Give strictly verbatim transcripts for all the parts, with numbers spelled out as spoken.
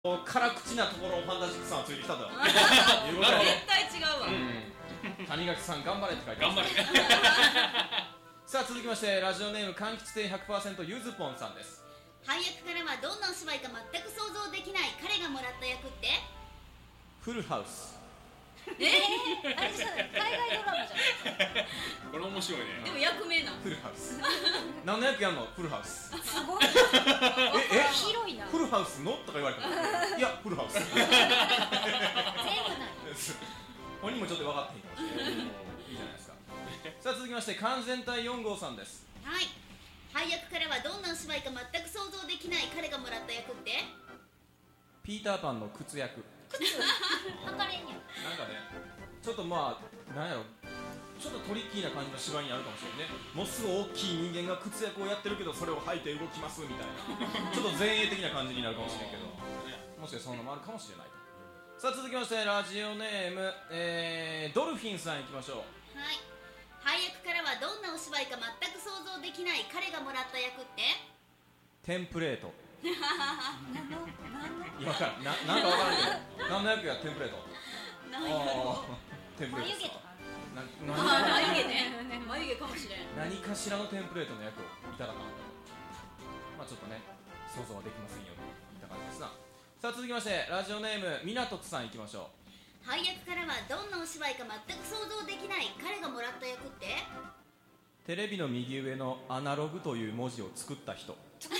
辛口なところをファンタジックさんはついてきたということで絶対違うわ、 うん、谷垣さん頑張れって書いてます。 頑張れさあ続きましてラジオネーム柑橘亭 ひゃくパーセント ゆずぽんさんです。 配役からはどんなお芝居か全く想像できない彼がもらった役ってフルハウス。 えー、あれじゃない海外ドラマじゃないこれ面白いね。 でも役名なんフルハウス何の役やんの。フルハウス。 すごいええ広いな。 フルハウスのとか言われたらいやフルハウス全部ない本人もちょっと分かっていいかもしれない。いいじゃないですか。さあ続きまして完全体よん号さんです。 はい。配役からはどんなお芝居か全く想像できない彼がもらった役ってピーターパンの靴役。 靴測れんやん。 なんかねちょっとまあなんやろちょっとトリッキーな感じの芝居になるかもしれないね。もうすぐ大きい人間が靴役をやってるけどそれを履いて動きますみたいなちょっと前衛的な感じになるかもしれんけどもしかしてそんなのもあるかもしれないと。さあ続きましてラジオネーム、えー、ドルフィンさんいきましょう。 はい。配役からはどんなお芝居か全く想像できない彼がもらった役ってテンプレート。 何の何のいや分からんな、なんか分からんけど何の役やテンプレート。 なんやろテンプレート眉毛とかなあ何眉毛ね眉毛かもしれん。 何かしらのテンプレートの役をいただかなと。まあちょっとね想像はできませんよといった感じですな。さあ続きましてラジオネームみなとつさんいきましょう。 配役からはどんなお芝居か全く想像できない彼がもらった役ってテレビの右上のアナログという文字を作った人。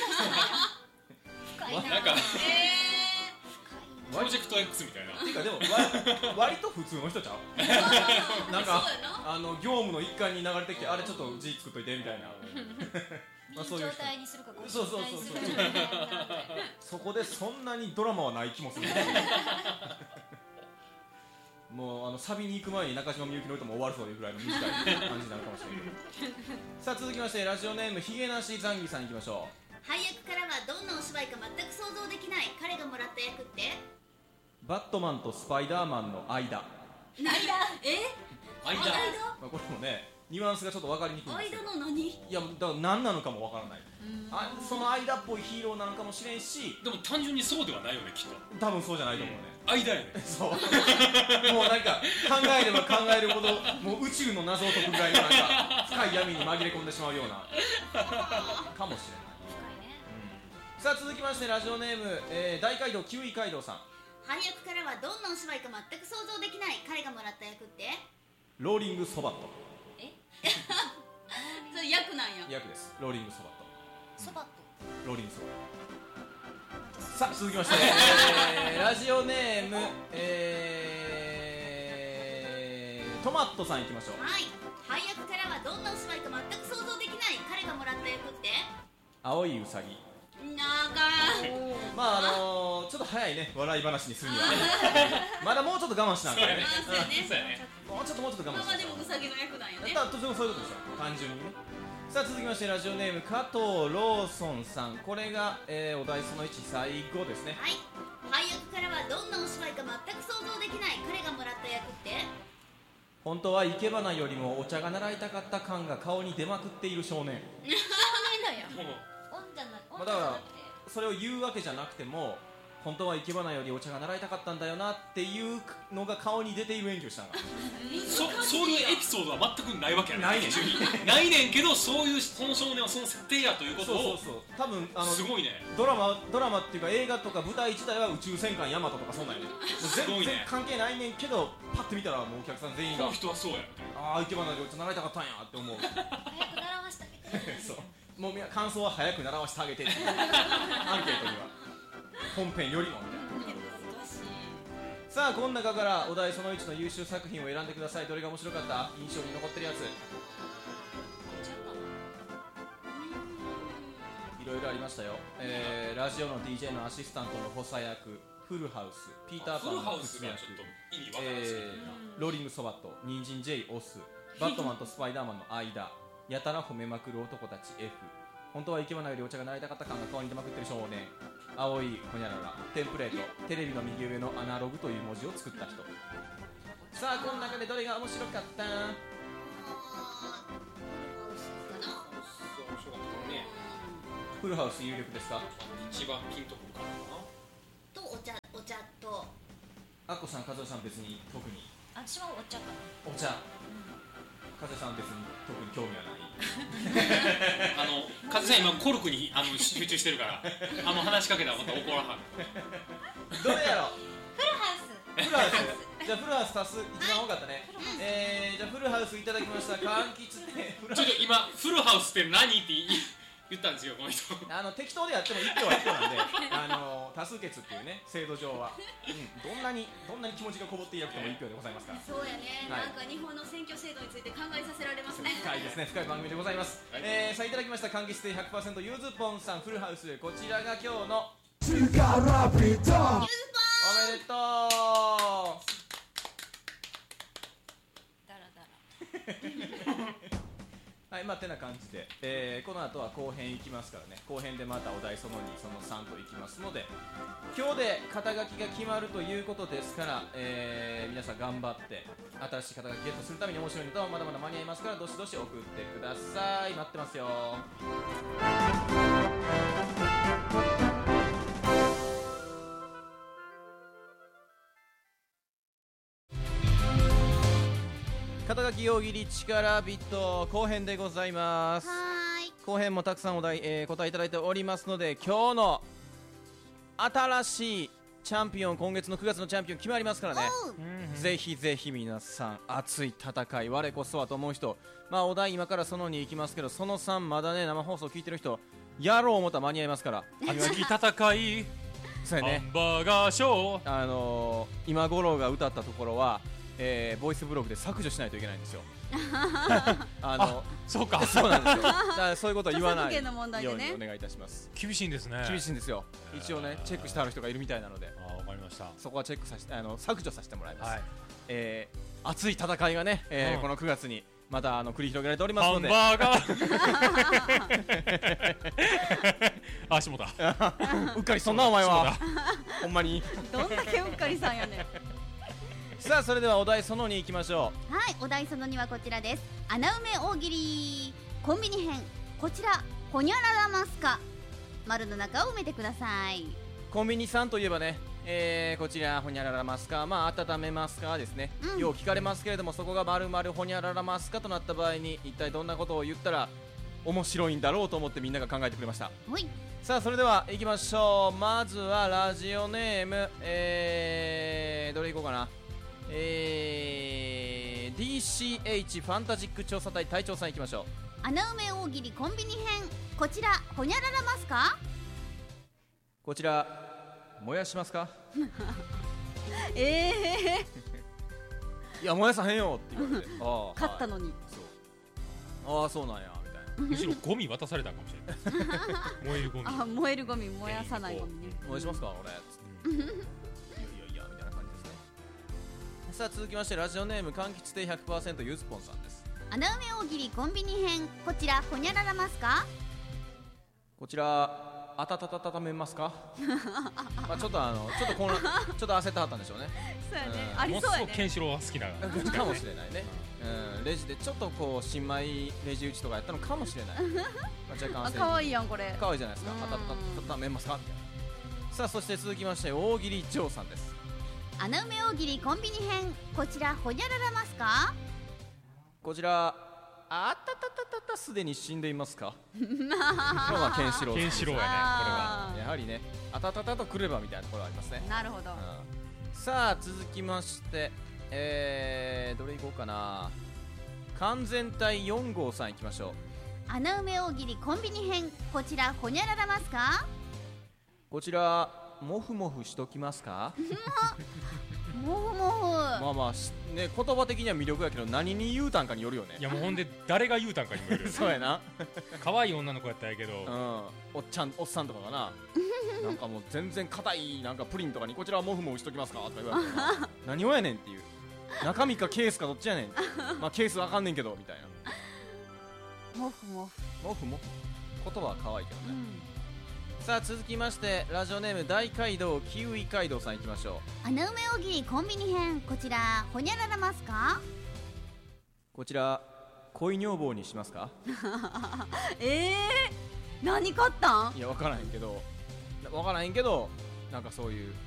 深いな。 なんかえプロジェクト X みたいな。 ていうかでも割割と普通の人ちゃうーなんかそうやな。 あの業務の一環に流れてきてあれちょっと字作っといてみたいなまあそういう人いい状態にするかそうそうそうそうそこでそんなにドラマはない気もするもうあのサビに行く前に中島みゆきの歌も終わるそういうぐらいの短い感じになるかもしれないけどさあ続きましてラジオネームひげなしザンギさんいきましょう。 配役からはどんなお芝居か全く想像できない彼がもらった役ってバットマンとスパイダーマンの間。 間え間まあ、これもねニュアンスがちょっと分かりにくいんですけど間の何いやだから何なのかも分からない。あその間っぽいヒーローなのかもしれんしでも単純にそうではないよねきっと。 多分そうじゃないと思うね。 間やね。 そうもうなんか考えれば考えるほどもう宇宙の謎を解くぐらいのなんか深い闇に紛れ込んでしまうようなかもしれない。 深いね。 さあ続きましてラジオネーム、えー、大街道キウイ街道さん。 配役からはどんなお芝居か全く想像できない彼がもらった役ってローリングソバット。 えそれ役なんや。 役です。ローリングソバット。 そばとローリングソバット。さあ続きまして、えー、ラジオネーム、えー、トマットさんいきましょう。 はい。配役からはどんなお芝居か全く想像できない彼がもらった役って青いウサギ。 長まああのー、ちょっと早いね笑い話にするにはまだもうちょっと我慢しなあかんね。 そうやね。 そうやね。 もうちょっともうちょっと我まあまあ慢しなでもウサギの役なんやね。 だとてもそういうことですよ単純にね。さあ続きましてラジオネーム加藤ローソンさん。これが、えー、お題そのいち最後ですね。 はい。配役からはどんなお芝居か全く想像できない彼がもらった役って本当は生け花よりもお茶が習いたかった感が顔に出まくっている少年。 少年だよ。 もうオンじゃない。オンまあだからじゃなくてそれを言うわけじゃなくても本当は生け花よりお茶が習いたかったんだよなっていうのが顔に出ている演技をしたのがそそういうエピソードは全くないわけやね。 ないねんないねんけどそういうその少年はその設定やということをそうそうそう多分あのすごいね。 ドラマドラマっていうか映画とか舞台自体は宇宙戦艦ヤマトとかそうなんやねもうすごいね全然関係ないねんけどパッて見たらもうお客さん全員がこの人はそうやみたいな。 ああ生け花でお茶習いたかったんやって思う早く習わしてあげて。 そうもうみんな感想は早く習わせてあげてっていうアンケートには本編よりもみたいな。 難しい。 さあこの中からお題そのいちの優秀作品を選んでください。どれが面白かった？印象に残ってるやついろいろありましたよ、えー、ラジオの ディージェー のアシスタントの補佐役フルハウスピーターパンフルハウスの靴役がちょっと意味わからないですけど、 えー、ローリングソバット人参 J オスバットマンとスパイダーマンの間やたら褒めまくる男たち F 本当は生け花よりお茶が習いたかった感が顔に出まくってる少年青いホニャララテンプレートテレビの右上のアナログという文字を作った人。さあこの中でどれが面白かった？ あーかな。 そう面白かったね。 フルハウス有力ですか？ 一番ピンとくるかな。 とお茶お茶とあっこさん、和代さん別に特に私もお茶かな。 お茶、和代さん別に特に興味はないあの和さん今コルクにあの集中してるからあの話しかけたらまた怒らはん。 どれやろフルハウス。 フルハウスじゃあフルハウス足す一番多かったね、えー、じゃあフルハウスいただきました。柑橘店フルハウスちょっと今フルハウスって何って言い言ったんですよこの人。 あの適当でやってもいっ票はいっ票なんであの多数決っていうね制度上は、うん、どんなにどんなに気持ちがこもっていなくてもいっ票でございますから。 そうやね、 はいなんか日本の選挙制度について考えさせられますね。 深いですね、深い番組でございます、 はいえー、さあいただきました柑橘亭 ひゃくパーセント ゆずぽんさんフルハウス、こちらが今日のユーズポンおめでとう。 だらだら。 はい、まあてな感じで、えー、この後は後編いきますからね。後編でまたお題そのにそのさんといきますので、今日で肩書きが決まるということですから、えー、皆さん頑張って新しい肩書きゲットするために面白いネタはまだまだ間に合いますから、どしどし送ってください。待ってますよ。肩書き大喜利力ビット後編でございます。 はーい、 後編もたくさんお題、えー、答えいただいておりますので、今日の新しいチャンピオン、今月のくがつのチャンピオン決まりますからね。ぜひぜひ皆さん熱い戦い、我こそはと思う人、まあお題今からそのに行きますけど、そのさんまだね生放送聞いてる人やろう思ったら間に合いますから。 熱き戦いそうやね、 ハンバーガーショー。 あのー、今五郎が歌ったところは、えー、ボイスブログで削除しないといけないんですよ。あのそうかそうなんですよ。だからそういうことは言わない著作権の問題ようでねにお願いいたします。 厳しいんですね。 厳しいんですよ。一応ねチェックしてある人がいるみたいなので、 あ、わかりました。 そこはチェックさせて、あの削除させてもらいます。 はい。 えー、熱い戦いがね、えーうん、 このくがつにまたあの繰り広げられておりますハので。 ンバーガー。あ、しもた。 うっかりそんなお前は。ほんまに。 どんだけうっかりさんやねん。 さあそれではお題そのに行きましょはい、お題そのにはこちらです。穴埋め大喜利コンビニ編、こちらほにゃららますか、丸の中を埋めてください。 う。コンビニさんといえばね、えー、こちらほにゃららますか、まあ温めますかですね、 うんよう聞かれますけれども、そこが丸々ほにゃららますかとなった場合に一体どんなことを言ったら面白いんだろうと思ってみんなが考えてくれました。 ほい、 さあそれでは行きましょう。まずはラジオネーム、えー、どれいこうかな。えー、ディーシーエイチ ファンタジック調査隊隊長さんいきましょう。 穴埋め大喜利コンビニ編、こちらほにゃららますか。 こちら燃やしますか。 ええいや燃やさへんよって言われてあー勝ったのに、 はいそうああそうなんやみたいな。 むしろゴミ渡されたかもしれない。燃えるゴミ。 あ、燃えるゴミ、燃やさないゴミね。 燃やしますか俺つっていやいやいやみたいな感じですね。さあ続きましてラジオネーム柑橘亭 ひゃくパーセント ゆずぽんさんです。 穴埋め大喜利コンビニ編、こちらほにゃららますか。 こちらあたたたたためますか。まあちょっとあのちょっとこのちょっと焦ってはったんでしょうね。 そうやね、 うんありそうやものすごくケンね。 シロウは好きな感じかもしれないね。うん、レジでちょっとこう新米レジ打ちとかやったのかもしれない。まあ、若干あ、 焦り可愛いやんこれ。 可愛いじゃないですか。 うんあたたたたためますかみたいな。さあそして続きまして大喜利ジョーさんです。 穴埋め大喜利コンビニ編、こちらほにゃららますか。 こちらあたたたたたすでに死んでいますか。今日はケンシロウケンシロウやねこれは。 あーやはりねあたたたとくればみたいなところありますね。 なるほど。 うん、さあ続きましてえー、どれいこうかな。完全体よん号さんいきましょう。 穴埋め大喜利コンビニ編、こちらほにゃららますか。 こちらモフモフしときますか。 もふもふ、 まあまあしね言葉的には魅力やけど何に言うたんかによるよね。 いやもうほんで誰が言うたんかにもよるよ。 そうやな。 可愛い女の子やったんやけど、 うん、おっちゃんおっさんとかがななんかもう全然硬いなんかプリンとかにこちらはモフモフしときますかとか言われてな何をやねんっていう中身かケースかどっちやねんまあケースわかんねんけどみたいな。 もふもふ、 モフモフ言葉は可愛いけどね。 うん、 さあ続きましてラジオネーム大街道キウイ街道さんいきましょう。 穴埋め大喜利コンビニ編、こちらほにゃららますか。 こちら恋女房にしますか。 ええー、何買ったん。 いやわからへんけどわからへんけどなんかそういう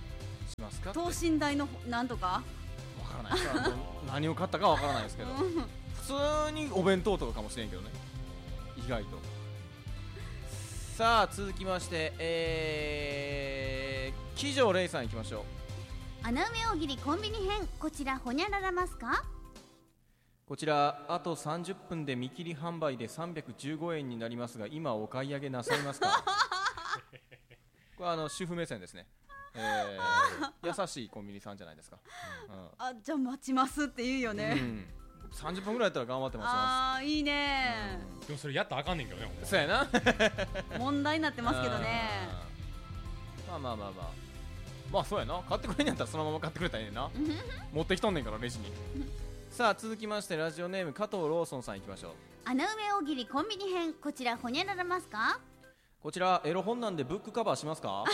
しますかって等身大のなんとかわからないですあの何を買ったかわからないですけどうん普通にお弁当とかかもしれんけどね意外と。さあ続きましてえー騎乗レイさんいきましょう。 穴埋め大喜利コンビニ編、こちらほにゃららますか？ こちらあとさんじゅっぷんで見切り販売でさんびゃくじゅうごえんになりますが今お買い上げなさいますか？これはあの主婦目線ですね、えー、優しいコンビニさんじゃないですか、うんあ、じゃあ待ちますって言うよね、 うん、さんじゅっぷんぐらいやったら頑張って待ちまあーいいねす、 でもそれやったらあかんねんけどねほんまそうやな問題になってますけどね。 まあまあまあまあまあそうやな買ってくれんやったらそのまま買ってくれたらええねんな持ってきとんねんからレジにさあ続きましてラジオネーム加藤ローソンさんいきましょう。 穴埋め大喜利コンビニ編、こちらほにゃららますか？ こちらエロ本なんでブックカバーしますか？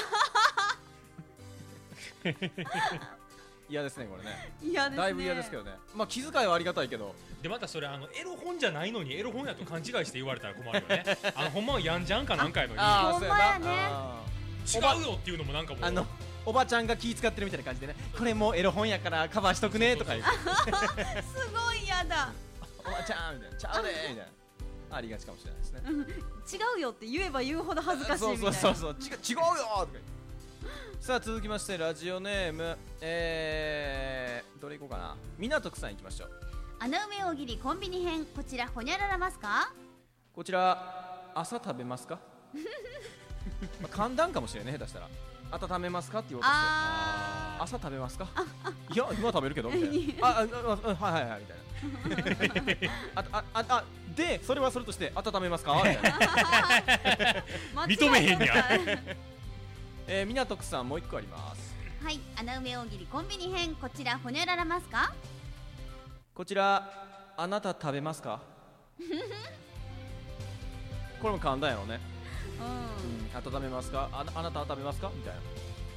嫌ですねこれね嫌ですね。 だいぶ嫌ですけどね。まあ気遣いはありがたいけどでまたそれあのエロ本じゃないのにエロ本やと勘違いして言われたら困るよねあのほんまはやんじゃんかなんかやのにあーほんまやねそうやなあ違うよっていうのもなんかもうーあのおばちゃんが気遣ってるみたいな感じでねこれもうエロ本やからカバーしとくねとか言ってすごい嫌だ。 おばちゃんみたいなちゃうでみたいなありがちかもしれないですね違うよって言えば言うほど恥ずかしいみたいな。 そうそうそうそう違う違うよとか言ってさあ続きましてラジオネームえー、どれいこうかな。港区さんいきましょう。 穴埋め大喜利コンビニ編、こちらほにゃららますか？ こちら朝食べますか？まあ簡単かもしれないね下手したら温めますかって言おうとしてあ朝食べますか？いや今食べるけどみたいなああああはいはいはいみたいなああああでそれはそれとして温めますかみたいな、 ー認めへんやえー、港区さんもう一個あります。 はい、穴埋め大喜利コンビニ編、こちらほにゃららますか？ こちらあなた食べますか？これも簡単やろね、 うんうん、温めますか あ, あなたは食べますかみたいな。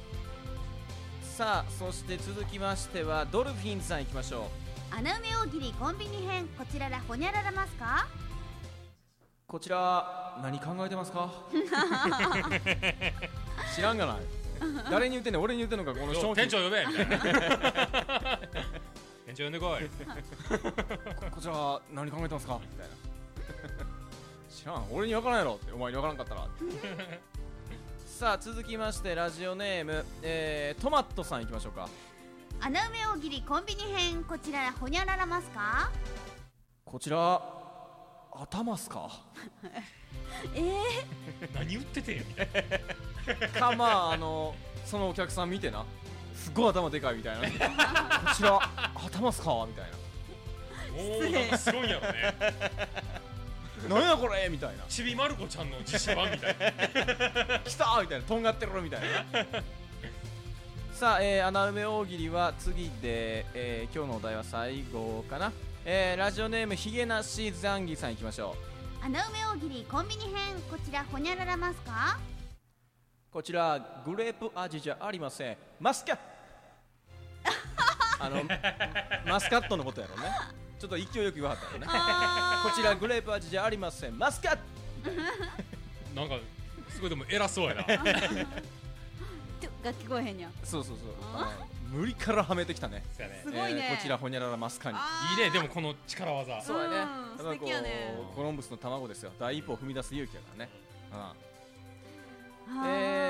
さあそして続きましてはドルフィンズさんいきましょう。 穴埋め大喜利コンビニ編、こちららほにゃららますか？ こちら何考えてますか？知らんがない誰に言ってんねん俺に言ってんのかこの商品店長呼べみたいな店長呼んでこいこ, こちら何考えてますかみたいな知らん俺に分からんやろってお前に分からんかったらさあ続きましてラジオネーム、えー、トマットさんいきましょうか。 穴埋め大喜利コンビニ編、こちららほにゃららますか？ こちら頭っすか？ えー、 何言っててんやみたいかまああのそのお客さん見てなすごい頭でかいみたいなこちら頭っすかみたいなもうなんかすごいんやろねななんやこれみたいなちびまる子ちゃんの実写版みたいな来たーみたいなとんがってるみたいなさあ、えー、穴埋め大喜利は次で、えー、今日のお題は最後かな、えー、ラジオネームひげなしザンギさんいきましょう。 穴埋め大喜利コンビニ編、こちらほにゃららますか？ こちらグレープ味じゃありませんマスカットあのマスカットのことやろねちょっと勢いよく言わはったよねこちらグレープ味じゃありませんマスカットなんかすごいでも偉そうやなちょが聞こえへんやん。 そうそうそうあの無理からはめてきたねそうやねすごいね、 えーこちらほにゃららマスカにいいねでもこの力技そうやねうん素敵やねコロンブスの卵ですよ第一歩を踏み出す勇気やからね、うんあー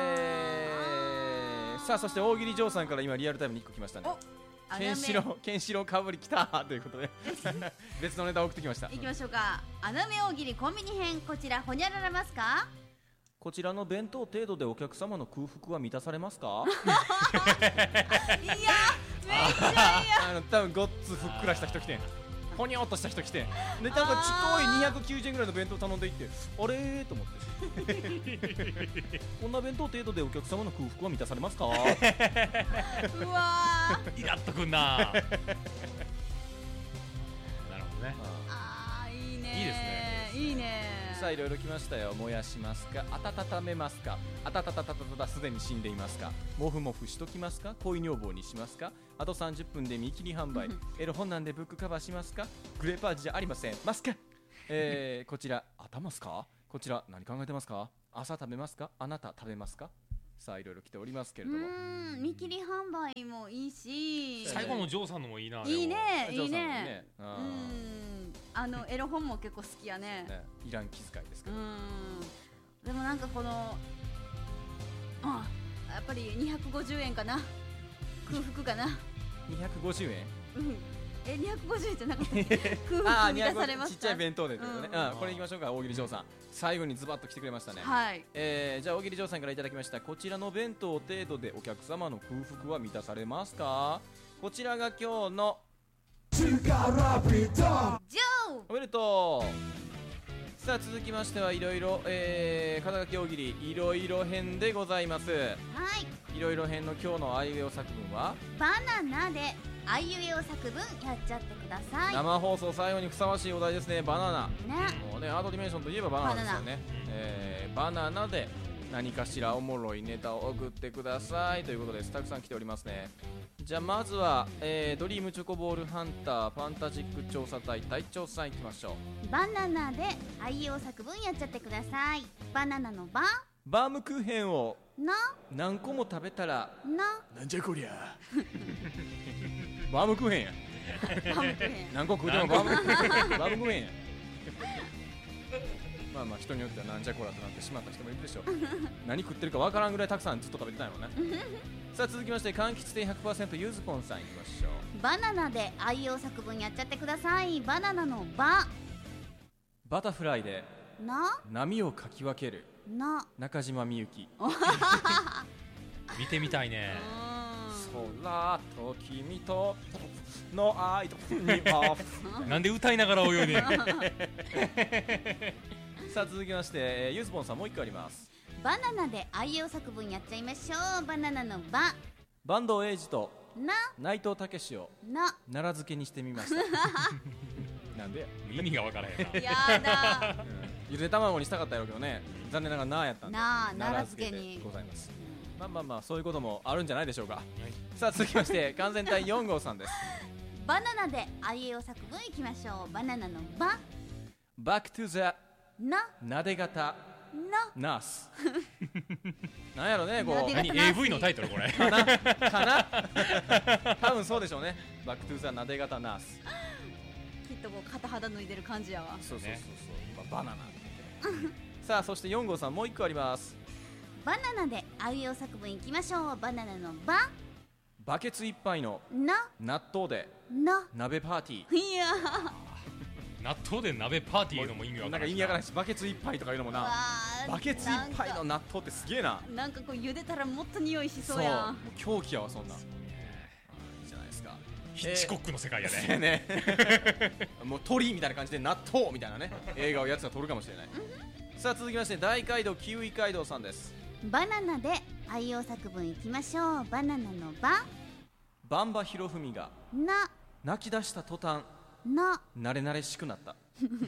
えー、さあそして大喜利嬢さんから今リアルタイムにいっこ来ましたね。 おケンシロウケンシロウかぶり来たということで別のネタを送ってきました。 いきましょうか。穴埋め大喜利コンビニ編、こちらほにゃららますか？ こちらの弁当程度でお客様の空腹は満たされますか？ いやめっちゃいやあの多分ごっつふっくらした人来てんほにょっとした人来てんでなんかちっこいにひゃくきゅうじゅうえんぐらいの弁当頼んでいってあれーと思ってこんな弁当程度でお客様の空腹は満たされますか？ うわーイラっとくんななるほどねあーいいねーいいですねいいねーさあいろいろ来ましたよ。燃やしますか温めますかあたたたたたたたすでに死んでいますかもふもふしときますか恋女房にしますかあとさんじゅっぷんで見切り販売エロ本なんでブックカバーしますかグレープ味じゃありませんますか、えー、こちら頭っすかこちら何考えてますか朝食べますかあなた食べますかさあいろいろ来ておりますけれうども、 ーん見切り販売もいいし最後のジョーさんのもいいな。 いいねいいジョーさんもねうあーんあのエロ本も結構好きやねねいらん気遣いですけど、 うんでもなんかこのあやっぱりにひゃくごじゅうえんかな空腹かなにひゃくごじゅうえんうんえにひゃくごじゅうえんじゃなかったっけ空ああ腹満たされましたちっちゃい弁当でってことね、 ううんんこれいきましょうか。大喜利嬢さん最後にズバッと来てくれましたね。 はいえー、じゃあ大喜利嬢さんからいただきましたこちらの弁当程度でお客様の空腹は満たされますか。こちらが今日のジョーおめでとう。さあ続きましてはいろいろ、えー、肩書き大喜利いろいろ編でございます。 はいいろいろ編の今日のあいうえお作文はバナナであいうえお作文やっちゃってください生放送最後にふさわしいお題ですね。バナナ、 ねもうねアートディメンションといえばバナナですよね。えーバナナで何かしらおもろいネタを送ってくださいということです。たくさん来ておりますね。じゃあまずは、えードリームチョコボールハンターファンタジック調査隊隊長さんいきましょう。 バナナであいうえお作文やっちゃってください。バナナのババームクーヘンをな何個も食べたらななんじゃこりゃバームクーヘンやバームクーヘン何個食うてもバームバームクーヘンやまあまあ人によってはなんじゃこらとなってしまった人もいるでしょう何食ってるかわからんぐらいたくさんずっと食べてたんやろうねさあ続きまして柑橘店 ひゃくパーセント ゆずぽんさんいきましょう。 バナナであいうえお作文やっちゃってください。バナナのババタフライでな波をかき分けるな中島みゆき。 見てみたいね。 空と君との愛とにオフなんで歌いながら泳いでんの。 さあ続きまして、えーゆずぽんさんもう一個あります。 バナナであいうえお作文やっちゃいましょう。バナナのバ坂東英二とな内藤武史をな奈良漬けにしてみましたなんでや、 意味がわからへんな。 やだゆで卵にしたかったやろうけどね、残念ながらなあやったんでなあ奈良漬けでございます。まあまあまあそういうこともあるんじゃないでしょうか。さあ続きまして完全体よん号さんです。 バナナであいうえお作文いきましょう。バナナのババックトゥザななで型なナースなんやろねこうなで型何 エーブイ のタイトルこれ。 かなかな多分そうでしょうね。バックトゥザなで型ナース。 きっとこう片肌脱いでる感じやわ。 そうそうそうそう、まあ、バナナさあそしてよん号さんもう一個あります。 バナナであいうえお作文いきましょう。バナナのババケツいっぱいのな納豆でな鍋パーティー。 いや納豆で鍋パーティーいうのも意味わなんからんしか意味わからないし、バケツいっぱいとかいうのもな、 わーバケツいっぱいの納豆ってすげえな。 なんかこう茹でたらもっと匂いしそうもやう狂気やわそんなん。いいじゃないですか。 ヒッチコックの世界やえーね。 ねもう鳥みたいな感じで納豆みたいなね映画をやつが撮るかもしれないさあ続きまして大街道キウイ街道さんです。 バナナであいうえお作文いきましょう。バナナのババンバひろふみがな泣き出した途端な慣れ慣れしくなった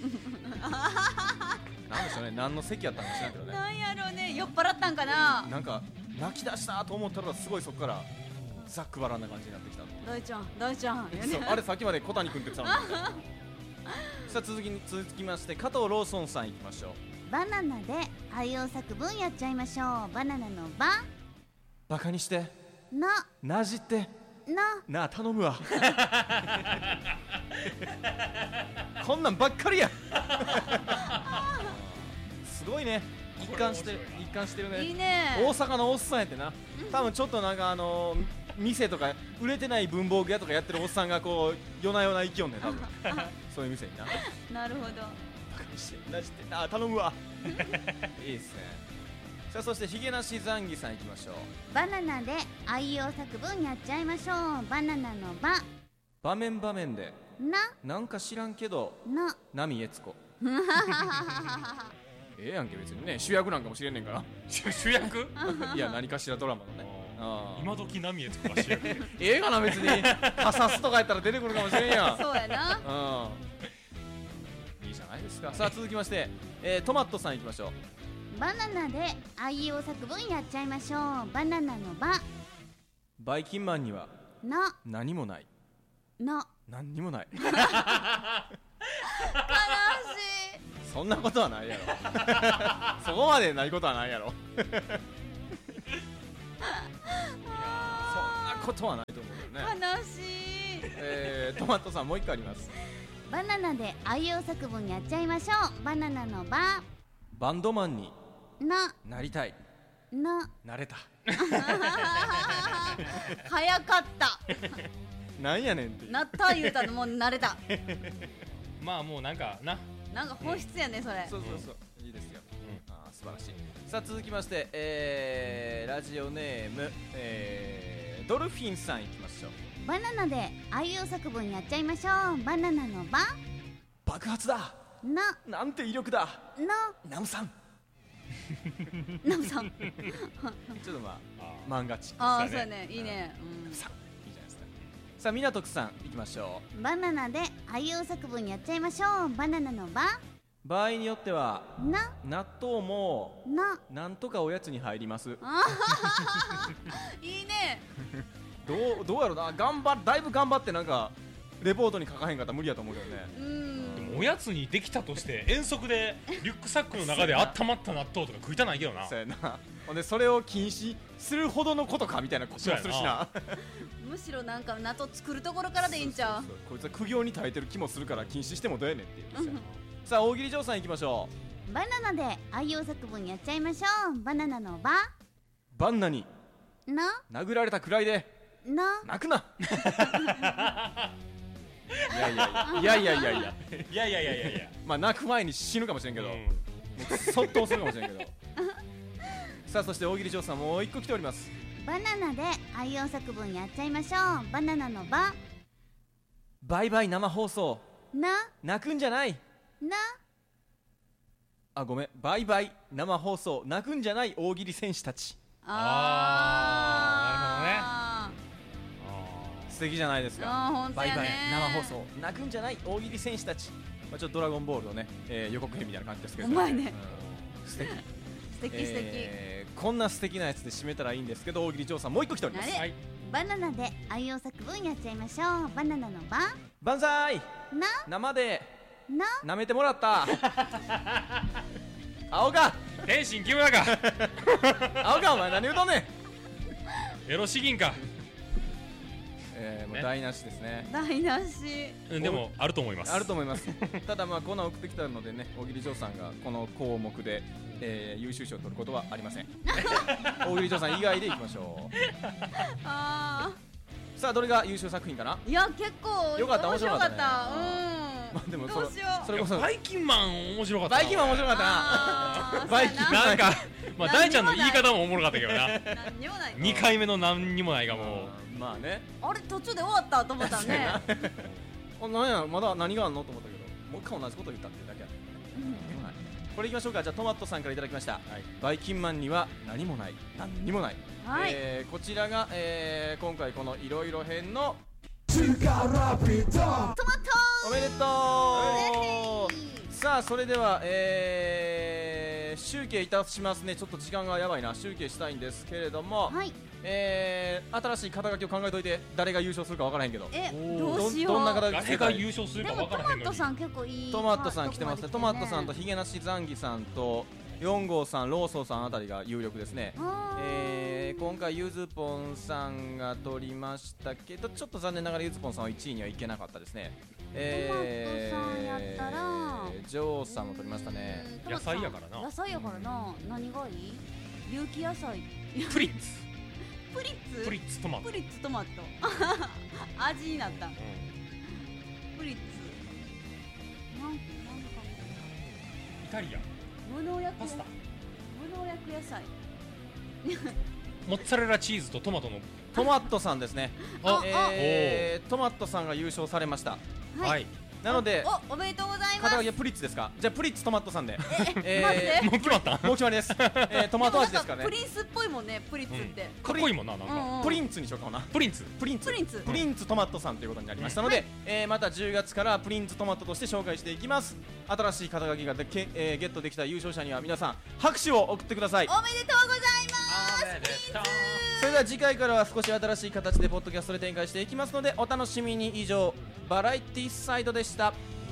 なんでしょうね、何の席やったのか知らんけどね。 なんやろうね、酔っ払ったんかな。 なんか泣き出したと思ったらすごいそこからざっくばらんな感じになってきた。 大ちゃん大ちゃんそうあれさっきまで小谷君って言ってたのにさあ続きに続きまして加藤ローソンさんいきましょう。 バナナであいうえお作文やっちゃいましょう。バナナのババカにしてななじってななあ頼むわこんなんばっかりやすごいね、一貫してる一貫してるね。 いいね。 大阪のおっさんやってな、多分ちょっとなんかあのー、店とか売れてない文房具屋とかやってるおっさんがこう夜な夜な行きよんねん多分そういう店にな。 なるほど。 バカにしてなじってなあ頼むわいいっすね。さあそしてヒゲなしザンギさんいきましょう。 バナナであいうえお作文やっちゃいましょう。バナナのバ場面場面でななんか知らんけどな波悦子ええやんけ別にね、主役なんかもしれんねんから主役いや何かしらドラマのね。あ今時波へとか主役ええかな別にハサスとかやったら出てくるかもしれんやん。 そうやな。 うんいいじゃないですか。さあ続きまして、えー、トマトさんいきましょう。 バナナであいうえお作文やっちゃいましょう。バナナのババイキンマンにはな何もない。 な何にもない悲しい。 そんなことはないやろそこまでないことはないやろことはないと思うけどね。 悲しい。 えー、トマトさんもう一個あります。 バナナで愛用作文やっちゃいましょう。バナナのババンドマンにななりたい。 ななれた。 早かったなんやねんってなった言うたのもう慣れた。 まあもうなんかななんか本質やねそれ。 そうそうそう、いいですよ、うん、あー素晴らしい。さあ続きまして、えー、ラジオネーム、えー、ドルフィンさんいきましょう。 バナナで愛用作文やっちゃいましょう。バナナのバ爆発だ。 ななんて威力だ。 なナムさん。 ナムさん。 ちょっとまあ漫画チックああそうやね、いいね。 ナムさんいいじゃないですか。さあみなとくさんいきましょバナナで愛用作文やっちゃいましょう。バナナのバう。場合によってはな納豆もななんとかおやつに入ります。 いいね。 どうどうやろうな、頑張っだいぶ頑張ってなんかレポートに書かへんかったら無理やと思うけどね。 うん。 でもおやつにできたとして遠足でリュックサックの中で温まった納豆とか食いたないけどな。 そうやな。ほんでそれを禁止するほどのことかみたいなこともするしな。 むしろなんか納豆作るところからでいいんちゃう。 そうそうそう、こいつは苦行に耐えてる気もするから禁止してもどうやねんっていうですよ。さあ大喜利嬢さんいきましょう。 バナナで愛用作文やっちゃいましょう。バナナのババンナにな殴られたくらいでな泣くな。いやいやいやいやいやいやいやいやいやいやいやいやまあ泣く前に死ぬかもしれんけど、 うんもうそっとするかもしれんけど。さあそして大喜利嬢さんもう一個来ております。 バナナで愛用作文やっちゃいましょう。バナナのババイバイ生放送な泣くんじゃない。 なあごめん、バイバイ生放送泣くんじゃない大喜利選手たち。 あ素敵じゃないですか。 あーほんとやね。 バイバイ生放送泣くんじゃない大喜利選手たち。まあ、ちょっとドラゴンボールのね、えー、予告編みたいな感じですけど、 うまいね、 うん、素敵素敵素敵、 えー、こんな素敵なやつで締めたらいいんですけど、大喜利嬢さんもう一個来ております。 あれ、 はいバナナで愛用作文やっちゃいましょう。バナナのバ万歳な生でな舐めてもらった青か天心木村か青かお前何言うとんねん。 エロ詩吟か、 えー、もうね台無しですね。 台無し。 うん、でもあると思います。 あると思いますただまあこんなん送ってきたのでね、大喜利嬢さんがこの項目で、えー、優秀賞を取ることはありません。大喜利嬢さん以外でいきましょう。 あさあどれが優勝作品かな。 ーいや結構よかった面白かったね面白かった。 まあでもうんそれどうしよう。 それこそバイキンマン面白かったな。 バイキンマン面白かったな。 あーバイキンそうやなんかまあ大ちゃんの何にもない言い方もおもろかったけどな。 な何にもない。 にかいめの何にもないがもううんまあね。 あれ途中で終わったと思ったらね。 あなんやまだ何があんのと思ったけど、もう一回同じこと言ったっていうだけやった。はいこれいきましょうか。じゃあトマトさんからいただきました、バイキンマンには何もない何にもない、 はい、 えーこちらが、えー今回このいろいろ編のトマトおめでとう。さあそれでは、えー、集計いたしますね。ちょっと時間がやばいな。集計したいんですけれども、 はい。 えー、新しい肩書きを考えといて、誰が優勝するか分からへんけど、 えおーどうしよう。 どんな肩書き誰が優勝するか分でもトからへんのに。 マトさん結構いい。 トマットさん来てますね。トマットさんとひヒゲなしザンギさんとよん号さん、ローソーさんあたりが有力ですね。えー、今回ゆずぽんさんが取りましたけど、ちょっと残念ながらゆずぽんさんはいちいにはいけなかったですね。えトマットさんやったらー、ジョーさんも取りましたね。 野菜やからな野菜やからな。何がいい？有機野菜。 プリッツプリッツ。 プリッツトマトプリッツトマト。味になった。 うんプリッツ。なんなんかイタリアン無農薬パスタ無農薬野菜。 モッツァレラチーズとトマトのトマットさんですね。 あえー、トマットさんが優勝されました。 はいはいなのでおおめでとうございます。 肩書きはプリッツですか。じゃあプリッツトマットさんで、 えマジでもう決まったもう決まりです。えー、トマト味ですからねプ。リンスっぽいもんね、プリッツって。 かっこいいもんななんかうんうんプリンツにしようかな。 プリンツプリンツプリンツプリンツトマトさんということになりましたので、えーまたじゅうがつからプリンツトマトとして紹介していきます。新しい肩書きがでけ、えーゲットできた優勝者には皆さん拍手を送ってください。 おめでとうございます。 それでは次回からは少し新しい形でポッドキャストで展開していきますのでお楽しみに。以上バラエティサイドでした。